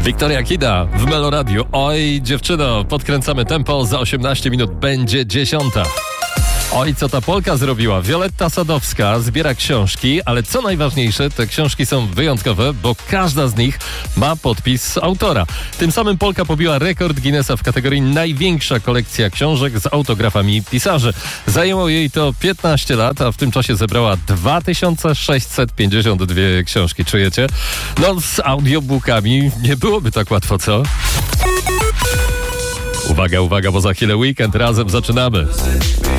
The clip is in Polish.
Wiktoria Kida w Meloradiu. Oj, dziewczyno, podkręcamy tempo, za 18 minut będzie 10. Oj, co ta Polka zrobiła? Wioletta Sadowska zbiera książki, ale co najważniejsze, te książki są wyjątkowe, bo każda z nich ma podpis autora. Tym samym Polka pobiła rekord Guinnessa w kategorii największa kolekcja książek z autografami pisarzy. Zajęło jej to 15 lat, a w tym czasie zebrała 2652 książki. Czujecie? No, z audiobookami nie byłoby tak łatwo, co? Uwaga, uwaga, bo za chwilę weekend, razem zaczynamy.